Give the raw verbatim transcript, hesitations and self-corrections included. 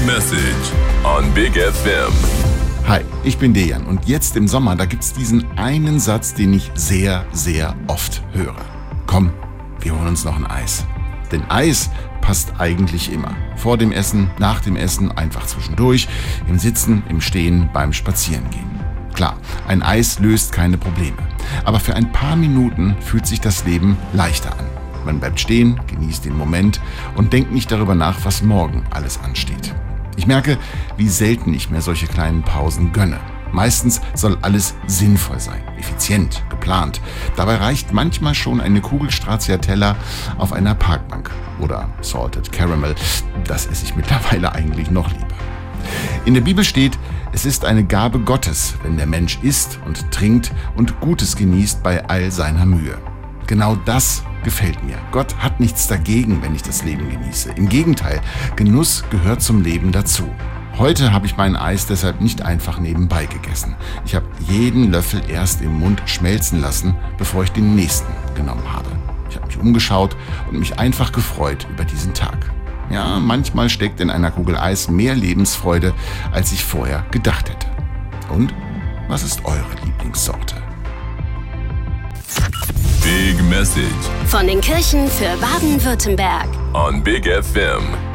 Message on Big F M. Hi, ich bin Dejan und jetzt im Sommer, da gibt's diesen einen Satz, den ich sehr, sehr oft höre. Komm, wir holen uns noch ein Eis. Denn Eis passt eigentlich immer. Vor dem Essen, nach dem Essen, einfach zwischendurch, im Sitzen, im Stehen, beim Spazierengehen. Klar, ein Eis löst keine Probleme. Aber für ein paar Minuten fühlt sich das Leben leichter an. Man bleibt stehen, genießt den Moment und denkt nicht darüber nach, was morgen alles ansteht. Ich merke, wie selten ich mir solche kleinen Pausen gönne. Meistens soll alles sinnvoll sein, effizient, geplant. Dabei reicht manchmal schon eine Kugel Stracciatella auf einer Parkbank oder Salted Caramel. Das esse ich mittlerweile eigentlich noch lieber. In der Bibel steht, es ist eine Gabe Gottes, wenn der Mensch isst und trinkt und Gutes genießt bei all seiner Mühe. Genau das gefällt mir. Gott hat nichts dagegen, wenn ich das Leben genieße. Im Gegenteil, Genuss gehört zum Leben dazu. Heute habe ich mein Eis deshalb nicht einfach nebenbei gegessen. Ich habe jeden Löffel erst im Mund schmelzen lassen, bevor ich den nächsten genommen habe. Ich habe mich umgeschaut und mich einfach gefreut über diesen Tag. Ja, manchmal steckt in einer Kugel Eis mehr Lebensfreude, als ich vorher gedacht hätte. Und was ist eure Lieblingssorte? Big Message Von den Kirchen für Baden-Württemberg. on Big F M.